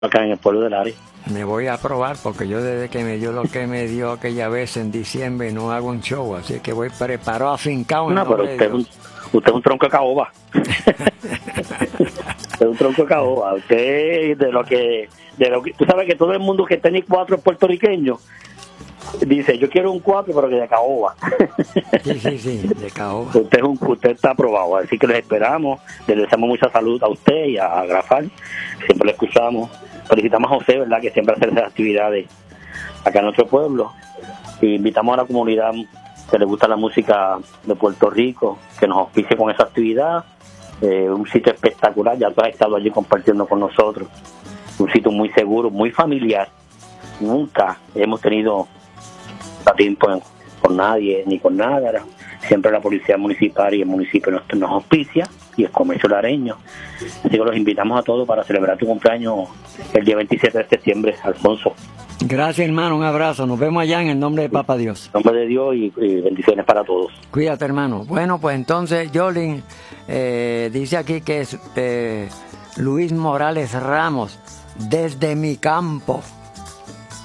acá en el pueblo de Lares. Me voy a probar porque yo desde que me dio lo que me dio aquella vez en diciembre no hago un show, así que voy preparado, afincado en No, pero nombre de Dios. usted es un tronco de caoba. Usted es un tronco de caoba. Usted de lo que tú sabes que todo el mundo que tiene 4 es puertorriqueño. Dice, yo quiero un 4, pero que de caoba. Sí, de caoba. Usted está aprobado, así que les esperamos. Le deseamos mucha salud a usted y a Grafal. Siempre le escuchamos. Felicitamos a José, ¿verdad?, que siempre hace esas actividades acá en nuestro pueblo. Y invitamos a la comunidad que le gusta la música de Puerto Rico, que nos auspicie con esa actividad. Un sitio espectacular, ya tú has estado allí compartiendo con nosotros. Un sitio muy seguro, muy familiar. Nunca hemos tenido tiempo con nadie ni con nada. Siempre la policía municipal y el municipio nos auspicia, y el comercio lareño. Así que los invitamos a todos para celebrar tu cumpleaños el día 27 de septiembre, Alfonso. Gracias, hermano, un abrazo. Nos vemos allá en el nombre de Papa Dios. En nombre de Dios y bendiciones para todos. Cuídate, hermano. Bueno, pues entonces Yolin dice aquí que es Luis Morales Ramos, desde mi campo.